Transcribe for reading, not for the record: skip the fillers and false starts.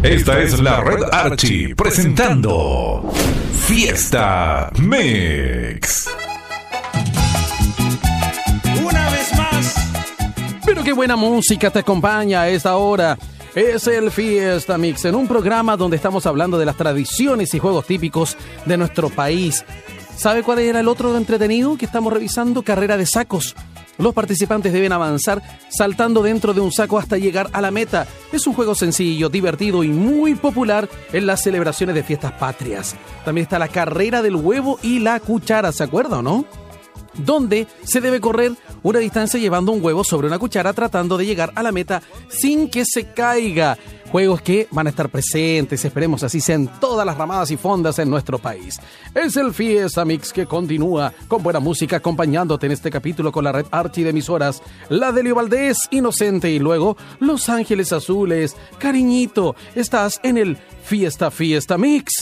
Esta es la Red Archie presentando Fiesta Mix. Una vez más. Pero qué buena música te acompaña a esta hora. Es el Fiesta Mix, en un programa donde estamos hablando de las tradiciones y juegos típicos de nuestro país. ¿Sabe cuál era el otro entretenido que estamos revisando? Carrera de sacos. Los participantes deben avanzar saltando dentro de un saco hasta llegar a la meta. Es un juego sencillo, divertido y muy popular en las celebraciones de fiestas patrias. También está la carrera del huevo y la cuchara, ¿se acuerda o no? Donde se debe correr una distancia llevando un huevo sobre una cuchara tratando de llegar a la meta sin que se caiga. Juegos que van a estar presentes, esperemos así sean todas las ramadas y fondas en nuestro país. Es el Fiesta Mix que continúa con buena música acompañándote en este capítulo con la Red Archie de emisoras, la Delio Valdés, Inocente y luego Los Ángeles Azules. Cariñito, estás en el Fiesta Mix.